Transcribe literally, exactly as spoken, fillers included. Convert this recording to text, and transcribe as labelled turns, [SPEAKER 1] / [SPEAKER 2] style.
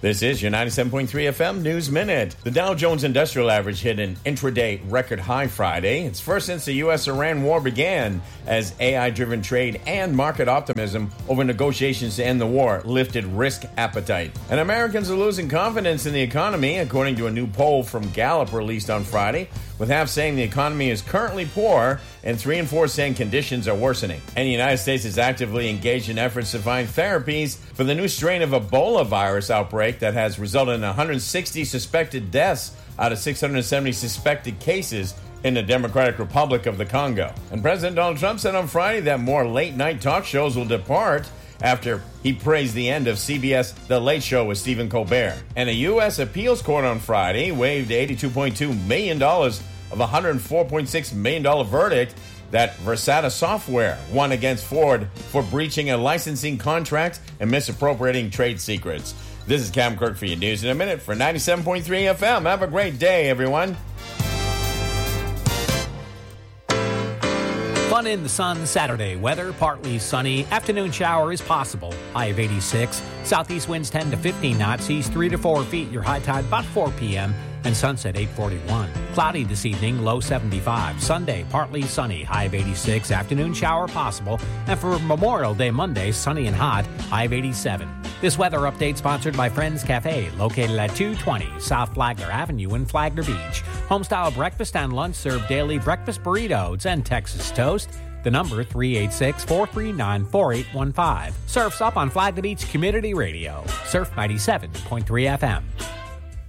[SPEAKER 1] This is your ninety-seven point three F M News Minute. The Dow Jones Industrial Average hit an intraday record high Friday. It's first since the U S Iran war began, as A I-driven trade and market optimism over negotiations to end the war lifted risk appetite. And Americans are losing confidence in the economy, according to a new poll from Gallup released on Friday, with half saying the economy is currently poor and three in four saying conditions are worsening. And the United States is actively engaged in efforts to find therapies for the new strain of Ebola virus outbreak that has resulted in one hundred sixty suspected deaths out of six hundred seventy suspected cases in the Democratic Republic of the Congo. And President Donald Trump said on Friday that more late-night talk shows will depart after he praised the end of C B S The Late Show with Stephen Colbert. And a U S appeals court on Friday waived eighty-two point two million dollars of a one hundred four point six million dollars verdict that Versata Software won against Ford for breaching a licensing contract and misappropriating trade secrets. This is Cam Kirk for your news in a minute for ninety-seven point three F M. Have a great day, everyone.
[SPEAKER 2] Fun in the sun Saturday. Weather partly sunny. Afternoon shower is possible. High of eighty-six. Southeast winds ten to fifteen knots. Seas three to four feet. Your high tide about four p.m. and sunset eight forty-one. Cloudy this evening, low seventy-five. Sunday, partly sunny, high of eighty-six. Afternoon shower possible. And for Memorial Day Monday, sunny and hot, high of eighty-seven. This weather update sponsored by Friends Cafe, located at two twenty South Flagler Avenue in Flagler Beach. Homestyle breakfast and lunch serve daily breakfast burritos and Texas toast. The number three eight six, four three nine, four eight one five. Surf's up on Flagler Beach Community Radio. Surf ninety-seven point three F M.